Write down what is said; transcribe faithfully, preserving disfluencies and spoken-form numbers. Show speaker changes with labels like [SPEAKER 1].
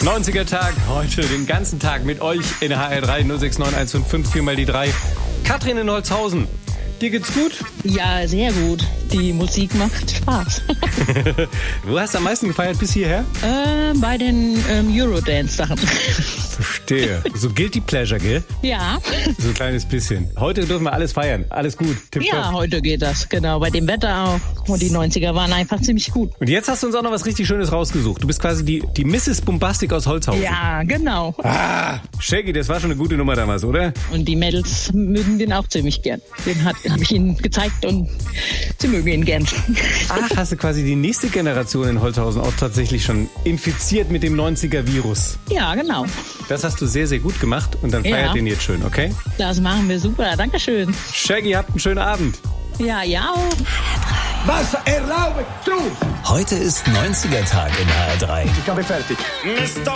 [SPEAKER 1] neunziger-Tag, heute den ganzen Tag mit euch in H R drei null sechs neun eins fünf fünf vier mal die drei. Katrin in Holzhausen, dir geht's gut?
[SPEAKER 2] Ja, sehr gut. Die Musik macht Spaß.
[SPEAKER 1] Wo hast du am meisten gefeiert bis hierher?
[SPEAKER 2] äh, bei den ähm, Eurodance-Sachen.
[SPEAKER 1] Verstehe. So Guilty Pleasure, gell?
[SPEAKER 2] Ja.
[SPEAKER 1] So ein kleines bisschen. Heute dürfen wir alles feiern. Alles gut. Tipptopp.
[SPEAKER 2] Ja, heute geht das, genau. Bei dem Wetter auch. Und die neunziger waren einfach ziemlich gut.
[SPEAKER 1] Und jetzt hast du uns auch noch was richtig Schönes rausgesucht. Du bist quasi die, die Misses Bombastic aus Holzhausen.
[SPEAKER 2] Ja, genau.
[SPEAKER 1] Ah, Shaggy, das war schon eine gute Nummer damals, oder?
[SPEAKER 2] Und die Mädels mögen den auch ziemlich gern. Den habe ich ihnen gezeigt und sie mögen ihn gern.
[SPEAKER 1] Ach, hast du quasi die nächste Generation in Holzhausen auch tatsächlich schon infiziert mit dem neunziger-Virus.
[SPEAKER 2] Ja, genau.
[SPEAKER 1] Das hast du sehr, sehr gut gemacht und dann feiert
[SPEAKER 2] Ja.
[SPEAKER 1] den jetzt schön, okay?
[SPEAKER 2] Das machen wir super. Dankeschön.
[SPEAKER 1] Shaggy, habt einen schönen Abend.
[SPEAKER 2] Ja, ja auch.
[SPEAKER 3] Was erlaube du?
[SPEAKER 4] Heute ist neunziger-Tag in H R drei.
[SPEAKER 3] Ich habe fertig.
[SPEAKER 5] Mister